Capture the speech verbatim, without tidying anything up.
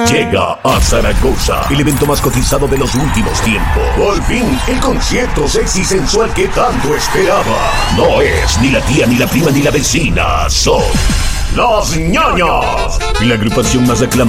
Llega a Zaragoza el evento más cotizado de los últimos tiempos. Por fin, el concierto sexy y sensual que tanto esperaba. No es ni la tía, ni la prima, ni la vecina. Son Los Ñoños. La agrupación más aclamada